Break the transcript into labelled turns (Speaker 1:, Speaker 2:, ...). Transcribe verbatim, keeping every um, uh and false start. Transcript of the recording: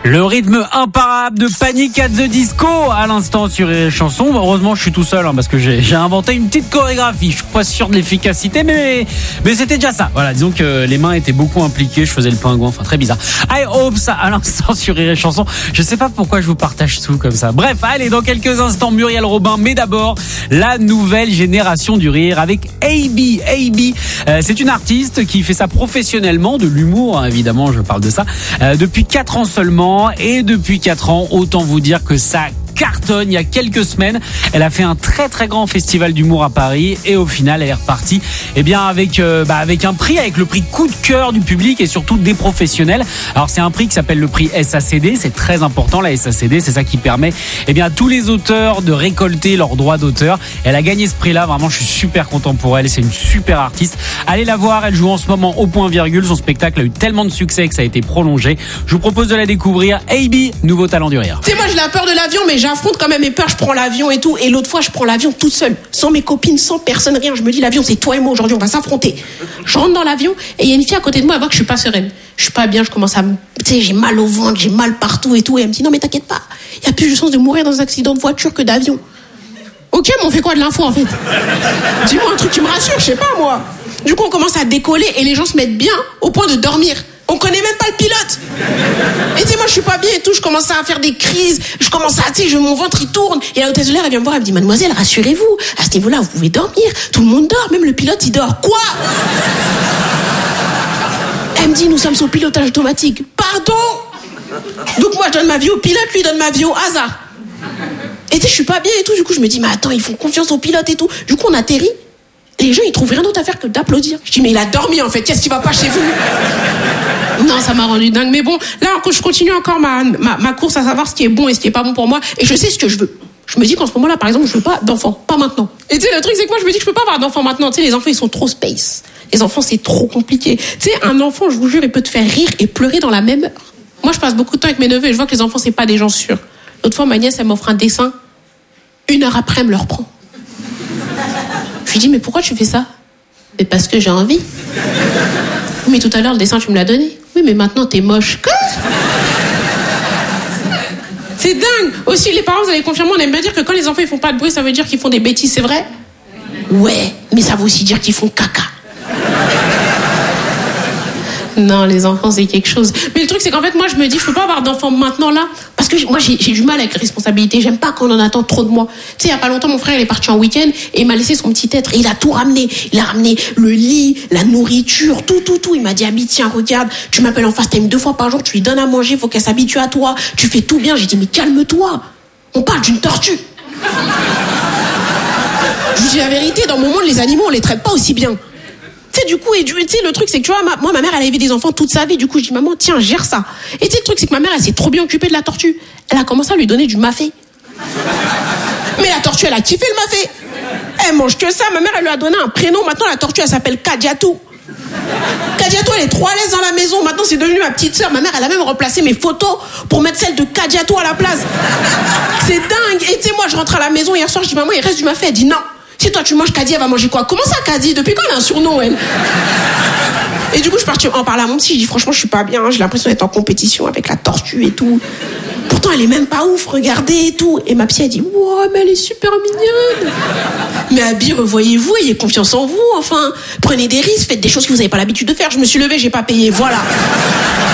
Speaker 1: Le rythme imparable de Panic at the Disco à l'instant sur les chansons. Heureusement, je suis tout seul hein, parce que j'ai, j'ai inventé une petite chorégraphie. Je suis pas sûr de l'efficacité, mais mais c'était déjà ça. Voilà, disons que les mains étaient beaucoup impliquées. Je faisais le pingouin, enfin très bizarre. I hope ça à l'instant sur les chansons. Je sais pas pourquoi je vous partage tout comme ça. Bref, allez, dans quelques instants, Muriel Robin. Mais d'abord, la nouvelle génération du rire avec A B. A B, euh, c'est une artiste qui fait ça professionnellement, de l'humour, hein, évidemment, je parle de ça, euh, depuis quatre ans seulement. Et depuis quatre ans, autant vous dire que ça cartonne. Il y a quelques semaines, elle a fait un très très grand festival d'humour à Paris et au final elle est repartie eh bien avec euh, bah, avec un prix, avec le prix coup de cœur du public et surtout des professionnels. Alors c'est un prix qui s'appelle le prix S A C D, c'est très important la S A C D, c'est ça qui permet eh bien à tous les auteurs de récolter leurs droits d'auteur. Elle a gagné ce prix-là, vraiment je suis super content pour elle, c'est une super artiste. Allez la voir, elle joue en ce moment au point virgule, son spectacle a eu tellement de succès que ça a été prolongé. Je vous propose de la découvrir. A B, nouveau talent du rire.
Speaker 2: Tu sais, moi j'ai la peur de l'avion, mais j'affronte quand même mes peurs, je prends l'avion et tout. Et l'autre fois, je prends l'avion toute seule, sans mes copines, sans personne, rien. Je me dis, l'avion, c'est toi et moi aujourd'hui, on va s'affronter. Je rentre dans l'avion et il y a une fille à côté de moi, elle voit que je suis pas sereine. Je suis pas bien, je commence à me... Tu sais, j'ai mal au ventre, j'ai mal partout et tout. Et elle me dit, non mais t'inquiète pas, il y a plus de chance de mourir dans un accident de voiture que d'avion. Ok, mais on fait quoi de l'info en fait? Dis-moi un truc qui me rassure, je sais pas moi. Du coup, on commence à décoller et les gens se mettent bien au point de dormir. On connaît même pas le pilote. Et tu sais, moi, je suis pas bien et tout. Je commence à faire des crises. Je commence à, tu sais, mon ventre, il tourne. Et la hôtesse de l'air, elle vient me voir. Elle me dit, mademoiselle, rassurez-vous. À ce niveau-là, vous pouvez dormir. Tout le monde dort. Même le pilote, il dort. Quoi? Elle me dit, nous sommes sous pilotage automatique. Pardon? Donc moi, je donne ma vie au pilote. Lui, il donne ma vie au hasard. Et tu sais, je suis pas bien et tout. Du coup, je me dis, mais attends, ils font confiance au pilote et tout. Du coup, on atterrit. Les gens, ils trouvent rien d'autre à faire que d'applaudir. Je dis, mais il a dormi, en fait. Qu'est-ce qui va pas chez vous? Non, ça m'a rendu dingue. Mais bon, là, je continue encore ma, ma, ma course à savoir ce qui est bon et ce qui est pas bon pour moi. Et je sais ce que je veux. Je me dis qu'en ce moment-là, par exemple, je veux pas d'enfants. Pas maintenant. Et tu sais, le truc, c'est que moi, je me dis que je peux pas avoir d'enfants maintenant. Tu sais, les enfants, ils sont trop space. Les enfants, c'est trop compliqué. Tu sais, un enfant, je vous jure, il peut te faire rire et pleurer dans la même heure. Moi, je passe beaucoup de temps avec mes neveux et je vois que les enfants, c'est pas des gens sûrs. L'autre fois, ma nièce, elle m'offre un dessin. Une heure après, elle me le reprend. Je lui dis, mais pourquoi tu fais ça? Mais parce que j'ai envie. Mais tout à l'heure, le dessin, tu me l'as donné. Oui, mais maintenant, t'es moche. Quoi? C'est dingue. Aussi, les parents, vous allez confirmer, on aime bien dire que quand les enfants, ils font pas de bruit, ça veut dire qu'ils font des bêtises, c'est vrai? Ouais, mais ça veut aussi dire qu'ils font caca. Non, les enfants, c'est quelque chose. Mais le truc, c'est qu'en fait, moi, je me dis, je peux pas avoir d'enfants maintenant, là, parce que moi, j'ai, j'ai du mal avec les responsabilités. J'aime pas qu'on en attend trop de moi. Tu sais, il y a pas longtemps, mon frère, il est parti en week-end et il m'a laissé son petit être. Et il a tout ramené. Il a ramené le lit, la nourriture, tout, tout, tout. Il m'a dit, Abby, tiens, regarde, tu m'appelles en FaceTime deux fois par jour, tu lui donnes à manger, faut qu'elle s'habitue à toi. Tu fais tout bien. J'ai dit, mais calme-toi. On parle d'une tortue. Je vous dis la vérité, dans mon monde, les animaux, on les traite pas aussi bien. Tu sais, du coup, et tu sais, le truc, c'est que tu vois, ma, moi, ma mère, elle a élevé des enfants toute sa vie. Du coup, je dis, maman, tiens, gère ça. Et tu sais, le truc, c'est que ma mère, elle s'est trop bien occupée de la tortue. Elle a commencé à lui donner du mafé. Mais la tortue, elle a kiffé le mafé. Elle mange que ça. Ma mère, elle lui a donné un prénom. Maintenant, la tortue, elle s'appelle Kadiatou. Kadiatou, elle est trop à l'aise dans la maison. Maintenant, c'est devenu ma petite sœur. Ma mère, elle a même remplacé mes photos pour mettre celle de Kadiatou à la place. C'est dingue. Et tu sais, moi, je rentre à la maison hier soir, je dis, maman, il reste du mafé. Elle dit, non. Si toi tu manges Kadi, elle va manger quoi? Comment ça Kadi? Depuis quand elle a un surnom, elle? Et du coup je suis partie en parler à mon psy. Je dis franchement je suis pas bien, j'ai l'impression d'être en compétition avec la tortue et tout. Pourtant elle est même pas ouf, regardez et tout. Et ma psy elle dit wow mais elle est super mignonne. Mais Abby, revoyez-vous, ayez confiance en vous, enfin. Prenez des risques, faites des choses que vous n'avez pas l'habitude de faire. Je me suis levée, j'ai pas payé, voilà.